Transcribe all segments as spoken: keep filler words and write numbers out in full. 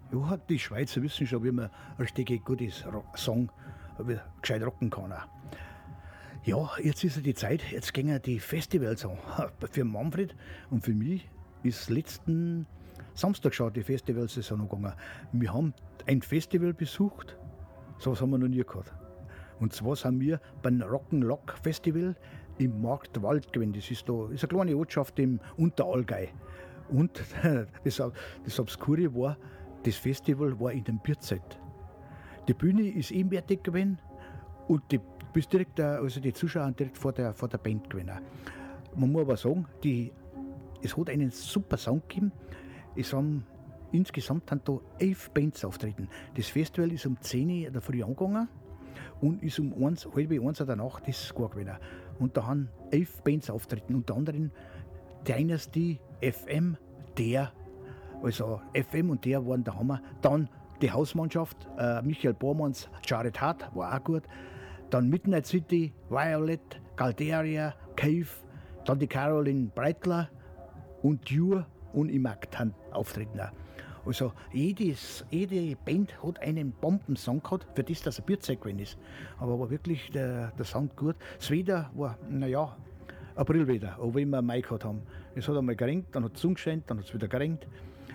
Ja, die Schweizer wissen schon, wie man richtig gutes Song wie gescheit rocken kann. Auch. Ja, jetzt ist ja die Zeit, jetzt gehen die Festivals an. Für Manfred und für mich ist letzten Samstag schon die Festivalsaison gegangen. Wir haben ein Festival besucht, so was haben wir noch nie gehabt. Und zwar sind wir beim Rock'n'Lock Festival im Marktwald gewesen. Das ist, da, ist eine kleine Ortschaft im Unterallgäu. Und das, das Obskure war, das Festival war in dem Bierzelt. Die Bühne ist eh fertig gewesen und die, bis direkt, also die Zuschauer direkt vor der, vor der Band gewesen. Man muss aber sagen, die, es hat einen super Sound gegeben. Es haben insgesamt haben da elf Bands auftreten. Das Festival ist um zehn Uhr in der Früh angegangen und ist um eins, halb eins der Nacht das Score gewesen. Und da haben elf Bands auftreten, unter anderem Dynasty, F M, der, also F M und der waren der Hammer. Dann die Hausmannschaft, äh, Michael Bormanns, Jared Hart, war auch gut. Dann Midnight City, Violet, Calderia, Cave, dann die Caroline Breitler und Dure und Imact haben auftreten. Also jedes, jede Band hat einen Bombensong gehabt, für das, dass er Bierzeit gewesen ist. Aber war wirklich der, der Sound gut. Das Wetter war, naja, Aprilwetter, obwohl wir Mai gehabt haben. Es hat einmal geregnet, dann hat es zugescheint, dann hat es wieder geregnet.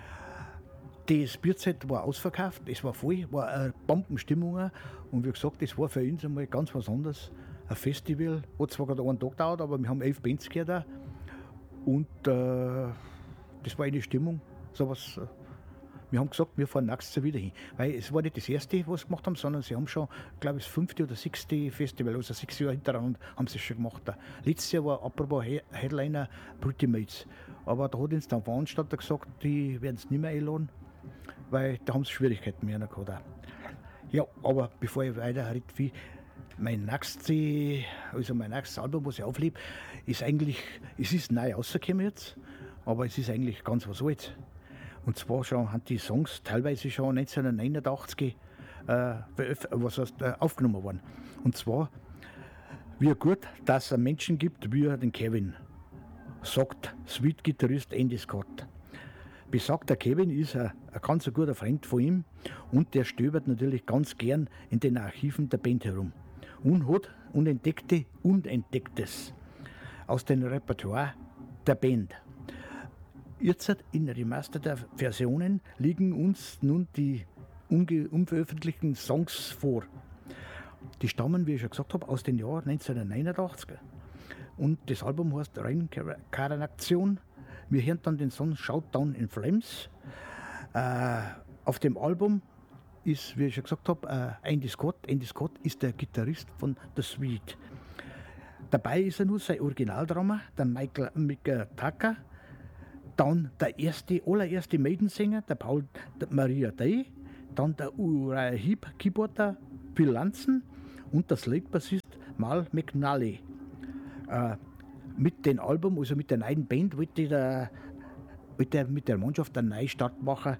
Das Bierzeit war ausverkauft, es war voll, war eine Bombenstimmung. Und wie gesagt, das war für uns einmal ganz was anderes. Ein Festival, hat zwar gerade einen Tag gedauert, aber wir haben elf Bands gehört auch. Und äh, das war eine Stimmung. So was, äh, wir haben gesagt, wir fahren nächstes Jahr wieder hin. Weil es war nicht das erste, was sie gemacht haben, sondern sie haben schon, glaube ich, das fünfte oder sechste Festival, also sechs Jahre hintereinander haben sie es schon gemacht. Letztes Jahr war apropos Headliner Pretty Mates. Aber da hat uns der Veranstalter gesagt, die werden es nicht mehr einladen, weil da haben sie Schwierigkeiten mehr gehabt. Auch. Ja, aber bevor ich weiter rede, mein nächstes, also mein nächstes Album, was ich auflebe, ist eigentlich, es ist neu rausgekommen jetzt, aber es ist eigentlich ganz was Altes. Und zwar schon haben die Songs teilweise schon neunzehnhundertneunundachtzig äh, was heißt, äh, aufgenommen worden. Und zwar, wie gut, dass es einen Menschen gibt, wie den Kevin, sagt Sweet-Gitarrist Andy Scott. Besagter Kevin ist ein, ein ganz guter Freund von ihm und der stöbert natürlich ganz gern in den Archiven der Band herum und hat unentdeckte Unentdecktes aus dem Repertoire der Band. Jetzt in remasterter Versionen liegen uns nun die unge- unveröffentlichten Songs vor. Die stammen, wie ich schon gesagt habe, aus dem Jahr neunzehnhundertneunundachtzig. Und das Album heißt Reinkarnation. Wir hören dann den Song Shoutdown in Flames. Äh, auf dem Album ist, wie ich schon gesagt habe, äh, Andy Scott. Andy Scott ist der Gitarrist von The Sweet. Dabei ist er nur sein Originaldrummer, der Michael Mick Tucker. Dann der erste, allererste Maiden-Sänger, der Paul der Maria Day. Dann der Uriah Heep Keyboarder Phil Lanson und der Slate-Bassist Mal McNally. Äh, mit dem Album, also mit der neuen Band, wollte der, wollte der mit der Mannschaft einen Neustart machen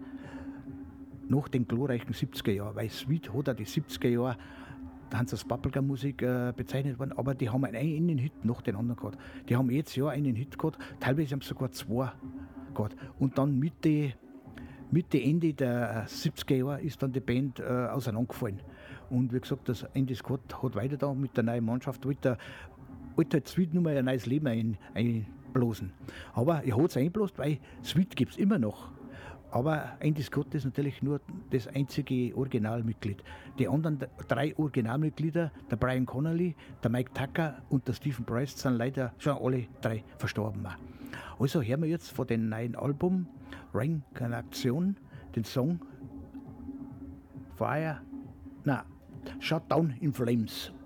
nach den glorreichen siebziger Jahren. Weil Sweet hat auch die siebziger Jahre, da haben sie als Bubblegum-Musik äh, bezeichnet worden, aber die haben einen Hit nach den anderen gehabt. Die haben jedes Jahr einen Hit gehabt, teilweise haben sie sogar zwei gehabt. Und dann Mitte, Mitte Ende der siebziger Jahre ist dann die Band äh, auseinandergefallen. Und wie gesagt, das Andy Scott hat weiter da mit der neuen Mannschaft, wollte wollte halt Sweet nur mal ein neues Leben ein, einblasen. Aber er hat es einblasen, weil Sweet gibt es immer noch. Aber Andy Scott ist natürlich nur das einzige Originalmitglied. Die anderen drei Originalmitglieder, der Brian Connolly, der Mike Tucker und der Stephen Price, sind leider schon alle drei verstorben. Also hören wir jetzt von dem neuen Album Reinkarnation den Song Fire, na, Shut Down in Flames.